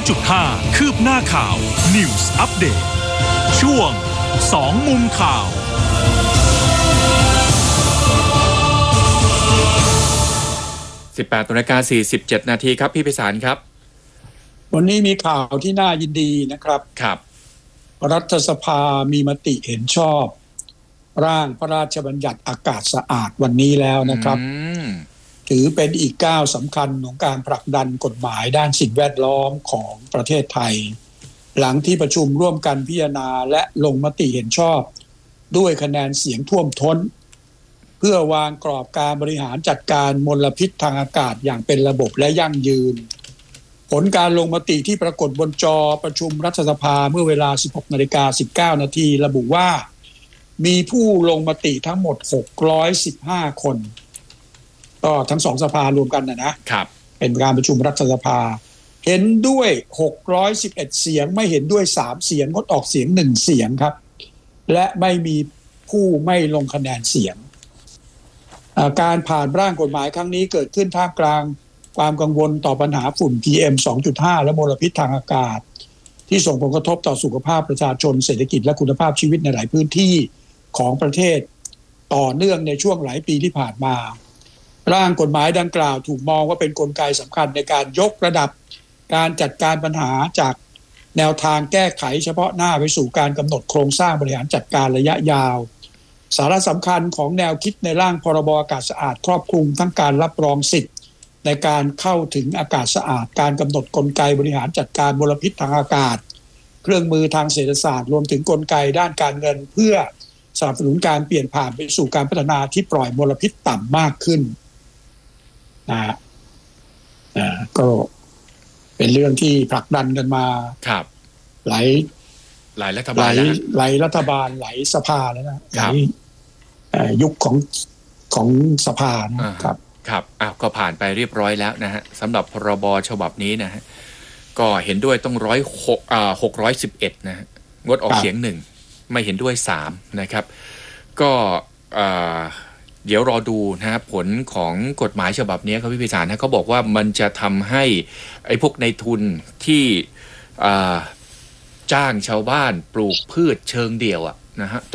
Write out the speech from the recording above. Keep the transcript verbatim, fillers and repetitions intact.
จุดห้า คืบหน้าข่าว News Update ช่วงสองมุมข่าวสิบแปดนาฬิกาสี่สิบเจ็ดนาทีครับพี่ไพศาลครับวันนี้มีข่าวที่น่ายินดีนะครับครับรัฐสภามีมติเห็นชอบร่างพระราชบัญญัติอากาศสะอาดวันนี้แล้วนะครับถือเป็นอีกก้าวสำคัญของการผลักดันกฎหมายด้านสิ่งแวดล้อมของประเทศไทยหลังที่ประชุมร่วมกันพิจารณาและลงมติเห็นชอบด้วยคะแนนเสียงท่วมท้นเพื่อวางกรอบการบริหารจัดการมลพิษทางอากาศอย่างเป็นระบบและยั่งยืนผลการลงมติที่ปรากฏบนจอประชุมรัฐสภาเมื่อเวลา สิบหกนาฬิกาสิบเก้านาทีระบุว่ามีผู้ลงมติทั้งหมดหกร้อยสิบห้าคนก็ทั้งสองสภารวมกันนะนะครับเป็นการประชุมรัฐสภาเห็นด้วยหกร้อยสิบเอ็ดเสียงไม่เห็นด้วยสามเสียงงดออกเสียงหนึ่งเสียงครับและไม่มีผู้ไม่ลงคะแนนเสียงการผ่านร่างกฎหมายครั้งนี้เกิดขึ้นท่ามกลางความกังวลต่อปัญหาฝุ่น พี เอ็ม สองจุดห้า และมลพิษทางอากาศที่ส่งผลกระทบต่อสุขภาพประชาชนเศรษฐกิจและคุณภาพชีวิตในหลายพื้นที่ของประเทศต่อเนื่องในช่วงหลายปีที่ผ่านมาร่างกฎหมายดังกล่าวถูกมองว่าเป็นกลไกสำคัญในการยกระดับการจัดการปัญหาจากแนวทางแก้ไขเฉพาะหน้าไปสู่การกำหนดโครงสร้างบริหารจัดการระยะยาวสาระสำคัญของแนวคิดในร่างพรบอากาศสะอาดครอบคลุมทั้งการรับรองสิทธิ์ในการเข้าถึงอากาศสะอาดการกำหนดกลไกบริหารจัดการมลพิษทางอากาศเครื่องมือทางเศรษฐศาสตร์รวมถึงกลไกด้านการเงินเพื่อสนับสนุนการเปลี่ยนผ่านไปสู่การพัฒนาที่ปล่อยมลพิษต่ำมากขึ้นนะฮะก็เป็นเรื่องที่ผลักดันกันมาครับหลายหลายรัฐบาลหลายรัฐบาลหลายสภาแล้วนะหลายยุคของของสภานะครับครับอ้าวก็ผ่านไปเรียบร้อยแล้วนะฮะสำหรับพรบฉบับนี้นะฮะก็เห็นด้วยต้องร้อยหกอ่าหกร้อยสิบเอ็ดนะฮะงดออกเสียงหนึ่งไม่เห็นด้วยสามนะครับก็อ่าเดี๋ยวรอดูนะฮะผลของกฎหมายฉบับนี้ครับพี่ไพศาลนะเขาบอกว่ามันจะทำให้ไอ้พวกในทุนที่อ่าจ้างชาวบ้านปลูกพืชเชิงเดี่ยวอะนะฮะ